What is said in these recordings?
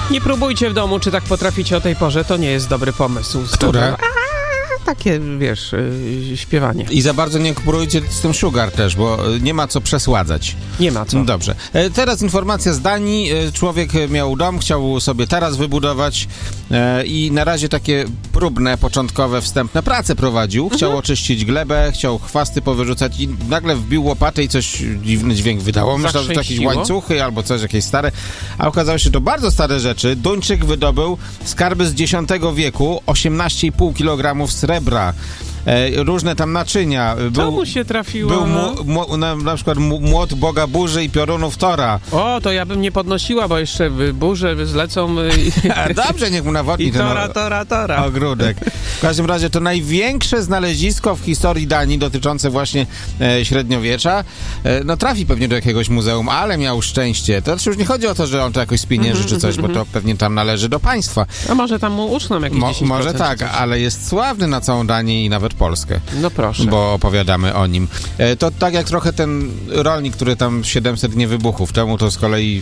Nie próbujcie w domu, czy tak potraficie o tej porze, to nie jest dobry pomysł. Które? Takie, wiesz, śpiewanie. I za bardzo nie kupujcie z tym sugar też, bo nie ma co przesładzać. Nie ma co. Dobrze. Teraz informacja z Danii. Człowiek miał dom, chciał sobie taras wybudować i na razie takie próbne, początkowe, wstępne prace prowadził. Chciał oczyścić glebę, chciał chwasty powyrzucać i nagle wbił łopatę i coś dziwny dźwięk wydało. Myślał, że to jakieś łańcuchy albo coś, jakieś stare. A okazało się, że to bardzo stare rzeczy. Duńczyk wydobył skarby z X wieku, 18,5 kg srebra. Różne tam naczynia. Co mu się trafiło? Był na przykład młot Boga Burzy i piorunów Tora. O, to ja bym nie podnosiła, bo jeszcze burze zlecą... Dobrze, niech mu nawodni I tora. ogródek. W każdym razie to największe znalezisko w historii Danii dotyczące właśnie średniowiecza. No trafi pewnie do jakiegoś muzeum, ale miał szczęście. To już nie chodzi o to, że on to jakoś spienięży czy coś, bo to pewnie tam należy do państwa. A może tam mu uczną jakieś 10%? Może tak, ale jest sławny na całą Danię i nawet Polskę. No proszę. Bo opowiadamy o nim. To tak jak trochę ten rolnik, który tam 700 dni wybuchów temu, to z kolei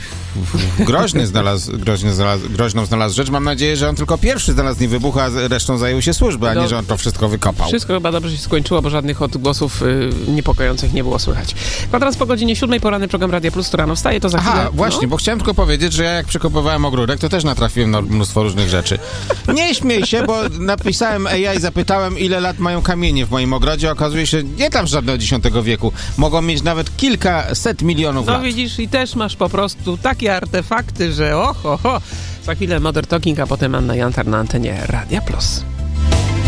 groźną znalazł rzecz. Mam nadzieję, że on tylko pierwszy znalazł dni wybuchu, a resztą zajął się służby, a nie, że on to wszystko wykopał. Wszystko chyba dobrze się skończyło, bo żadnych odgłosów niepokojących nie było słychać. Kwadrans po godzinie 7, poranny program Radia Plus, to rano wstaje, to za chwilę. Właśnie, bo chciałem tylko powiedzieć, że ja jak przekopywałem ogródek, to też natrafiłem na mnóstwo różnych rzeczy. Nie śmiej się, bo napisałem AI, zapytałem, ile lat mają kamienie w moim ogrodzie. Okazuje się, nie tam żadnego X wieku. Mogą mieć nawet kilkaset milionów lat. No widzisz, i też masz po prostu takie artefakty, że Za chwilę Modern Talking, a potem Anna Jantar na antenie Radia Plus.